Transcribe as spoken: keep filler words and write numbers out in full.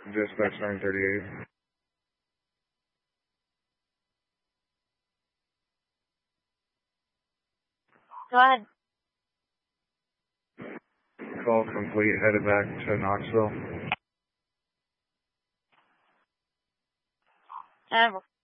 Dispatch nine thirty-eight. Go ahead. Call complete, headed back to Knoxville. Uh,